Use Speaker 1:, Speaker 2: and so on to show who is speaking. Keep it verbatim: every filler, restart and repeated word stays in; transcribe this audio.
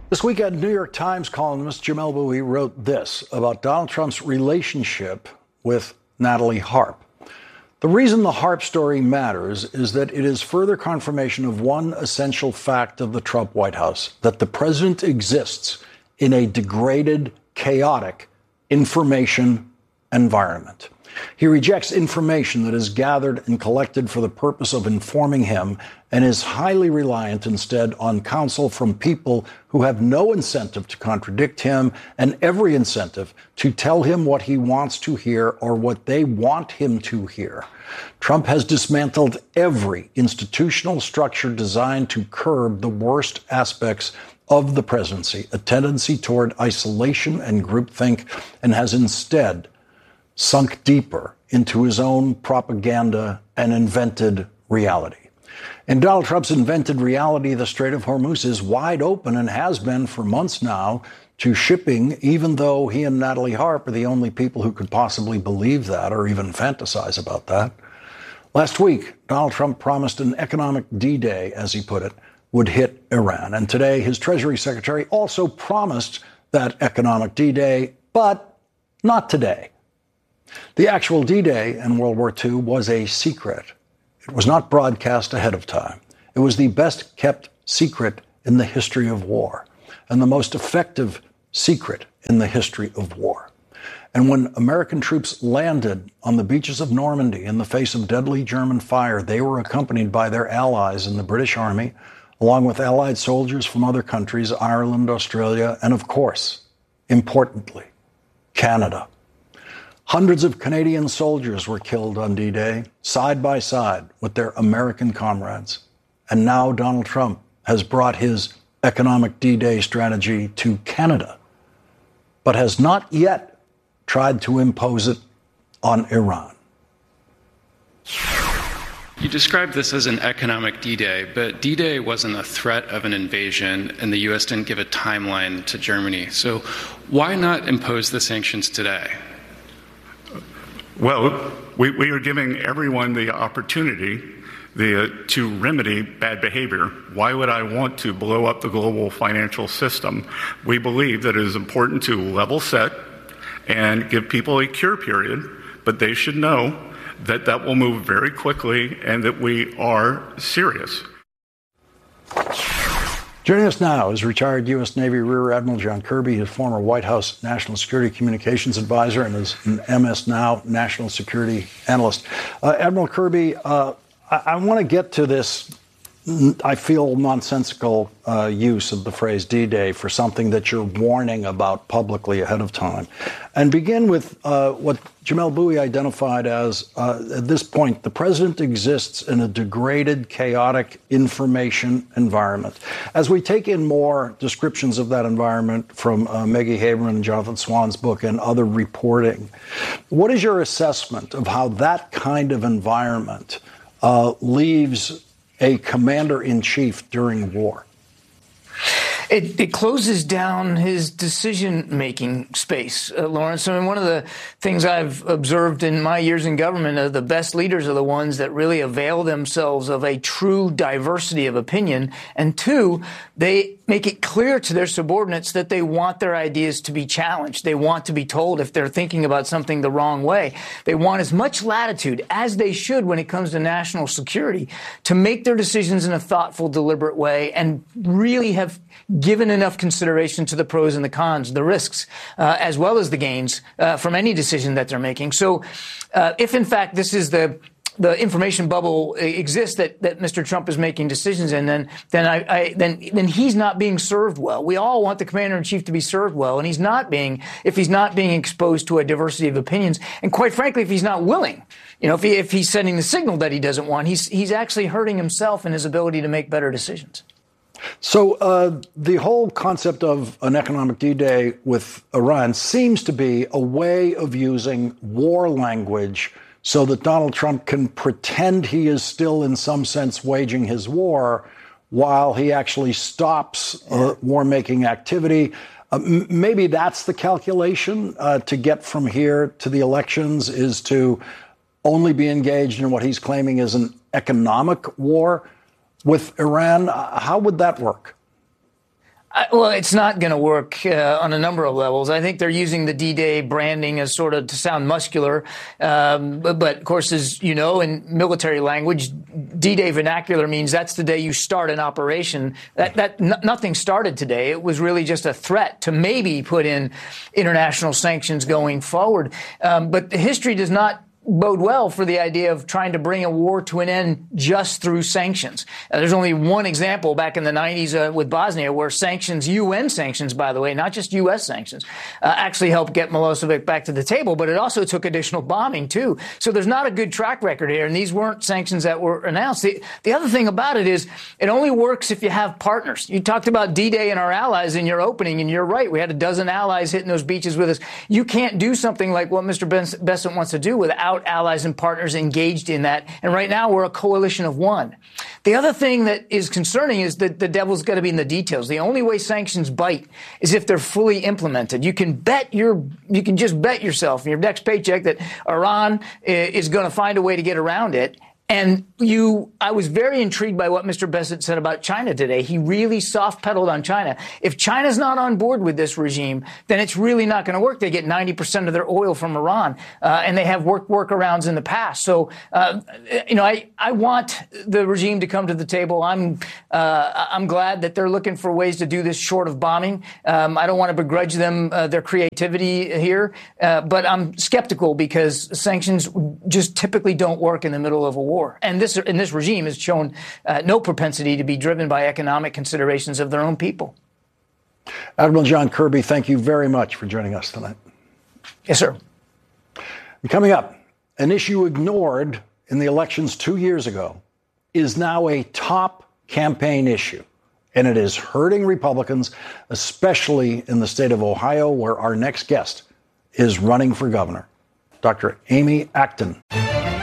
Speaker 1: This weekend, New York Times columnist Jamelle Bouie wrote this about Donald Trump's relationship with Natalie Harp. The reason the Harp story matters is that it is further confirmation of one essential fact of the Trump White House, that the president exists in a degraded, chaotic information environment. He rejects information that is gathered and collected for the purpose of informing him and is highly reliant instead on counsel from people who have no incentive to contradict him and every incentive to tell him what he wants to hear or what they want him to hear. Trump has dismantled every institutional structure designed to curb the worst aspects of the presidency, a tendency toward isolation and groupthink, and has instead sunk deeper into his own propaganda and invented reality. In Donald Trump's invented reality, the Strait of Hormuz is wide open and has been for months now to shipping, even though he and Natalie Harp are the only people who could possibly believe that or even fantasize about that. Last week, Donald Trump promised an economic D-Day, as he put it, would hit Iran. And today, his Treasury Secretary also promised that economic D-Day, but not today. The actual D-Day in World War Two was a secret. It was not broadcast ahead of time. It was the best kept secret in the history of war and the most effective secret in the history of war. And when American troops landed on the beaches of Normandy in the face of deadly German fire, they were accompanied by their allies in the British Army, along with allied soldiers from other countries, Ireland, Australia, and of course, importantly, Canada. Hundreds of Canadian soldiers were killed on D-Day, side by side with their American comrades. And now Donald Trump has brought his economic D-Day strategy to Canada, but has not yet tried to impose it on Iran.
Speaker 2: You described this as an economic D-Day, but D-Day wasn't a threat of an invasion, and the U S didn't give a timeline to Germany. So why not impose the sanctions today?
Speaker 3: Well, we, we are giving everyone the opportunity the, uh, to remedy bad behavior. Why would I want to blow up the global financial system? We believe that it is important to level set and give people a cure period, but they should know that that will move very quickly and that we are serious.
Speaker 1: Joining us now is retired U S Navy Rear Admiral John Kirby, his former White House National Security Communications Advisor and is an M S Now National Security Analyst. Uh, Admiral Kirby, uh, I, I want to get to this, I feel, nonsensical uh, use of the phrase D-Day for something that you're warning about publicly ahead of time. And begin with uh, what Jamelle Bouie identified as, uh, at this point, the president exists in a degraded, chaotic information environment. As we take in more descriptions of that environment from uh, Maggie Haberman and Jonathan Swan's book and other reporting, what is your assessment of how that kind of environment uh, leaves a commander-in-chief during war?
Speaker 4: It, it closes down his decision-making space, uh, Lawrence. I mean, one of the things I've observed in my years in government are the best leaders are the ones that really avail themselves of a true diversity of opinion. And two, they make it clear to their subordinates that they want their ideas to be challenged. They want to be told if they're thinking about something the wrong way. They want as much latitude as they should when it comes to national security to make their decisions in a thoughtful, deliberate way and really have given enough consideration to the pros and the cons, the risks, uh, as well as the gains uh, from any decision that they're making. So uh, if, in fact, this is the the information bubble exists that, that Mister Trump is making decisions in, then then I, I then then he's not being served well. We all want the commander in chief to be served well, and he's not being if he's not being exposed to a diversity of opinions, and quite frankly, if he's not willing, you know, if he, if he's sending the signal that he doesn't want, he's he's actually hurting himself and his ability to make better decisions.
Speaker 1: So uh, the whole concept of an economic D-Day with Iran seems to be a way of using war language so that Donald Trump can pretend he is still, in some sense, waging his war while he actually stops uh, war-making activity. Uh, m- maybe that's the calculation uh, to get from here to the elections, is to only be engaged in what he's claiming is an economic war with Iran. How would that work?
Speaker 4: I, well, it's not going to work uh, on a number of levels. I think they're using the D-Day branding as sort of to sound muscular. Um, but, but, of course, as you know, in military language, D-Day vernacular means that's the day you start an operation. That, that n- nothing started today. It was really just a threat to maybe put in international sanctions going forward. Um, but history does not bode well for the idea of trying to bring a war to an end just through sanctions. Uh, there's only one example back in the nineties uh, with Bosnia where sanctions, U N sanctions, by the way, not just U S sanctions, uh, actually helped get Milosevic back to the table, but it also took additional bombing, too. So there's not a good track record here, and these weren't sanctions that were announced. The, the other thing about it is it only works if you have partners. You talked about D-Day and our allies in your opening, and you're right. We had a dozen allies hitting those beaches with us. You can't do something like what Mister Bessent wants to do without allies and partners engaged in that. And right now we're a coalition of one. The other thing that is concerning is that the devil's got to be in the details. The only way sanctions bite is if they're fully implemented. You can bet your, you can just bet yourself in your next paycheck that Iran is going to find a way to get around it. And you, I was very intrigued by what Mister Bessent said about China today. He really soft-pedaled on China. If China's not on board with this regime, then it's really not going to work. They get ninety percent of their oil from Iran, uh, and they have worked workarounds in the past. So, uh, you know, I, I want the regime to come to the table. I'm, uh, I'm glad that they're looking for ways to do this short of bombing. Um, I don't want to begrudge them uh, their creativity here, uh, but I'm skeptical because sanctions just typically don't work in the middle of a war. And this and this regime has shown uh, no propensity to be driven by economic considerations of their own people.
Speaker 1: Admiral John Kirby, thank you very much for joining us tonight.
Speaker 4: Yes, sir.
Speaker 1: And coming up, an issue ignored in the elections two years ago is now a top campaign issue, and it is hurting Republicans, especially in the state of Ohio, where our next guest is running for governor, Doctor Amy Acton.